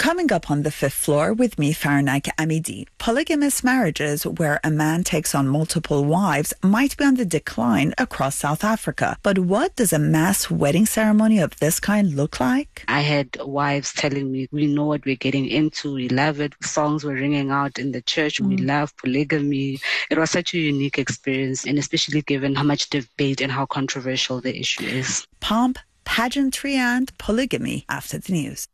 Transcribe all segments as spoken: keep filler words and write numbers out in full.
Coming up on the fifth floor with me, Farnaik Amidi, polygamous marriages where a man takes on multiple wives might be on the decline across South Africa. But what does a mass wedding ceremony of this kind look like? I had wives telling me, we know what we're getting into, we love it. Songs were ringing out in the church, mm. we love polygamy. It was such a unique experience, and especially given how much debate and how controversial the issue is. Pomp, pageantry and polygamy after the news.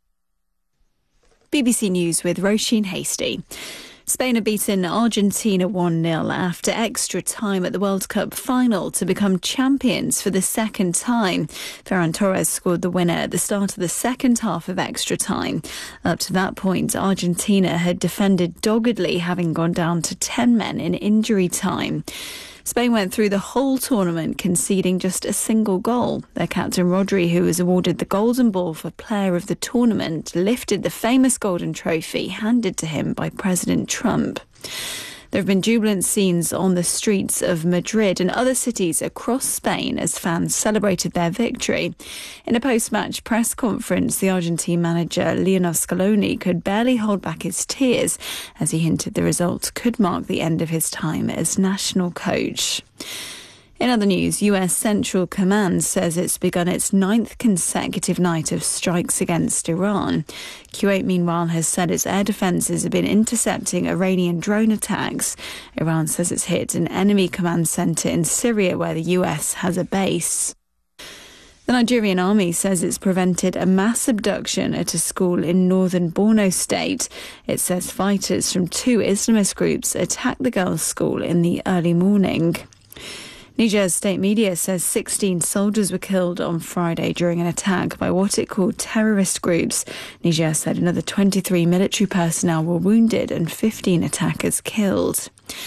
B B C News with Roisin Hasty. Spain have beaten Argentina one nil after extra time at the World Cup final to become champions for the second time. Ferran Torres scored the winner at the start of the second half of extra time. Up to that point, Argentina had defended doggedly, having gone down to ten men in injury time. Spain went through the whole tournament conceding just a single goal. Their captain Rodri, who was awarded the Golden Ball for Player of the Tournament, lifted the famous Golden Trophy handed to him by President Trump. There have been jubilant scenes on the streets of Madrid and other cities across Spain as fans celebrated their victory. In a post-match press conference, the Argentine manager Lionel Scaloni could barely hold back his tears as he hinted the result could mark the end of his time as national coach. In other news, U S Central Command says it's begun its ninth consecutive night of strikes against Iran. Kuwait, meanwhile, has said its air defences have been intercepting Iranian drone attacks. Iran says it's hit an enemy command centre in Syria where the U S has a base. The Nigerian army says it's prevented a mass abduction at a school in northern Borno state. It says fighters from two Islamist groups attacked the girls' school in the early morning. Niger's state media says sixteen soldiers were killed on Friday during an attack by what it called terrorist groups. Niger said another twenty-three military personnel were wounded and fifteen attackers killed.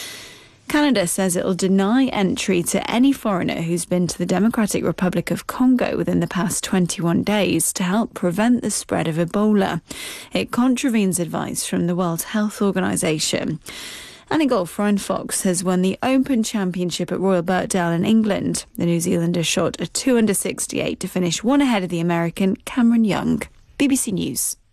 Canada says it will deny entry to any foreigner who's been to the Democratic Republic of Congo within the past twenty-one days to help prevent the spread of Ebola. It contravenes advice from the World Health Organization. And in golf, Ryan Fox has won the Open Championship at Royal Birkdale in England. The New Zealander shot a two under sixty-eight to finish one ahead of the American Cameron Young. B B C News.